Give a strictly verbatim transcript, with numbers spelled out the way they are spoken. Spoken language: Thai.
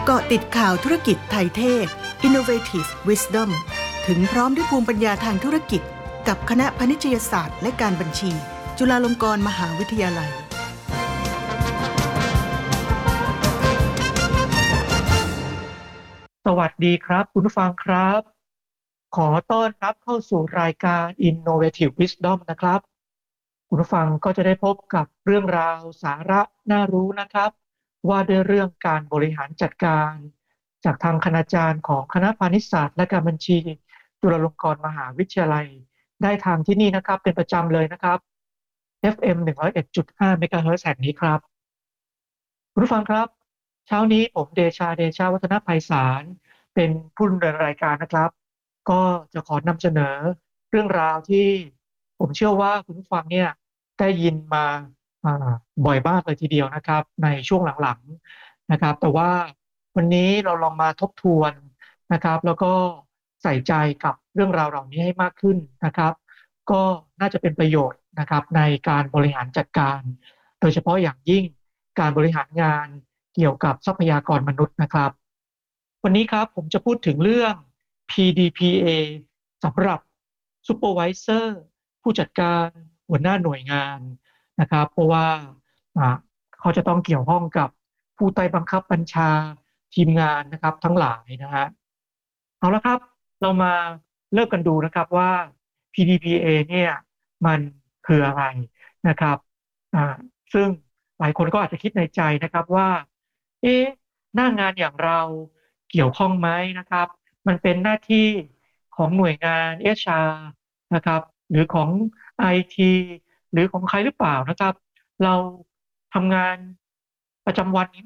เกาะติดข่าวธุรกิจไทยเทพ Innovative Wisdom ถึงพร้อมด้วยภูมิปัญญาทางธุรกิจกับคณะพาณิชยศาสตร์และการบัญชี จุฬาลงกรณ์มหาวิทยาลัยสวัสดีครับคุณผู้ฟังครับขอต้อนรับเข้าสู่รายการ Innovative Wisdom นะครับคุณผู้ฟังก็จะได้พบกับเรื่องราวสาระน่ารู้นะครับว่าด้วยเรื่องการบริหารจัดการจากทางคณาจารย์ของคณะพาณิชยศาสตร์และการบัญชีจุฬาลงกรณ์มหาวิทยาลัยได้ทางที่นี่นะครับเป็นประจำเลยนะครับ เอฟ เอ็ม หนึ่งร้อยเอ็ดจุดห้า เมกะเฮิรตซ์แห่งนี้ครับคุณผู้ฟังครับเช้านี้ผมเดชาเดชาวัฒนไพศาลเป็นผู้ดำเนินรายการนะครับก็จะขอนำเสนอเรื่องราวที่ผมเชื่อว่าคุณผู้ฟังเนี่ยได้ยินมาอ่าบ่อยมากเลยทีเดียวนะครับในช่วงหลังๆนะครับแต่ว่าวันนี้เราลองมาทบทวนนะครับแล้วก็ใส่ใจกับเรื่องราวเหล่านี้ให้มากขึ้นนะครับก็น่าจะเป็นประโยชน์นะครับในการบริหารจัดการโดยเฉพาะอย่างยิ่งการบริหารงานเกี่ยวกับทรัพยากรมนุษย์นะครับวันนี้ครับผมจะพูดถึงเรื่อง พี ดี พี เอ สำหรับ Supervisor ผู้จัดการหัวหน้าหน่วยงานนะครับเพราะว่าอ่าเขาจะต้องเกี่ยวข้องกับผู้ใต้บังคับบัญชาทีมงานนะครับทั้งหลายนะฮะเอาละครับเรามาเริ่มกันดูนะครับว่า พี ดี พี เอ เนี่ยมันคืออะไรนะครับอ่าซึ่งหลายคนก็อาจจะคิดในใจนะครับว่าเอ๊ะหน้างานอย่างเราเกี่ยวข้องไหมนะครับมันเป็นหน้าที่ของหน่วยงาน เอช อาร์ นะครับหรือของ ไอ ที หรือของใครหรือเปล่านะครับเราทำงานประจำวันนี้